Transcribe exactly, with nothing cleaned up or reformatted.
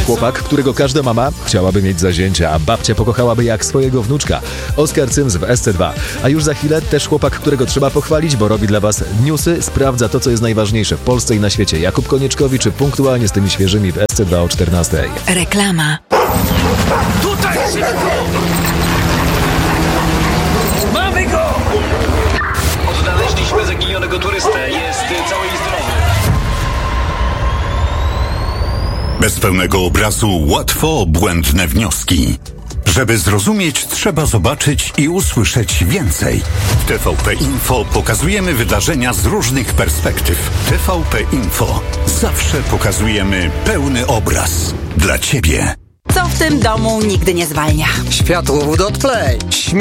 Chłopak, którego każda mama chciałaby mieć za zięcia, a babcia pokochałaby jak swojego wnuczka. Oskar Cyms w S C dwa. A już za chwilę też chłopak, którego trzeba pochwalić, bo robi dla was newsy, sprawdza to, co jest najważniejsze w Polsce i na świecie. Jakub Konieczkowicz punktualnie z tymi świeżymi w S C dwa o czternastej. Reklama. Tutaj! Mamy go! Odnaleźliśmy zaginionego turystę. Jest cały i zdrowy. Bez pełnego obrazu łatwo błędne wnioski. Żeby zrozumieć, trzeba zobaczyć i usłyszeć więcej. W T V P Info pokazujemy wydarzenia z różnych perspektyw. T V P Info. Zawsze pokazujemy pełny obraz. Dla Ciebie. Co w tym domu nigdy nie zwalnia? Światłowód od Play.